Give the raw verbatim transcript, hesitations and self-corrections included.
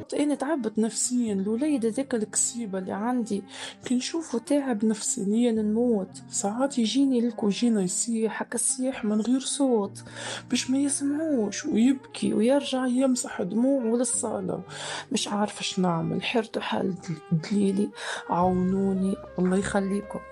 بالضبط، أنا تعبت نفسيًا، الوليد هذاك الكسيبة اللي عندي كي نشوفه تعب نفسيًا نموت، ساعات يجيني لك ويجينا يصيح هكا الصياح من غير صوت باش ما يسمعوش ويبكي ويرجع يمسح دموعه للصالة. مش عارفة اش نعمل، حيرته حال دليلي، عاونوني الله يخليكم.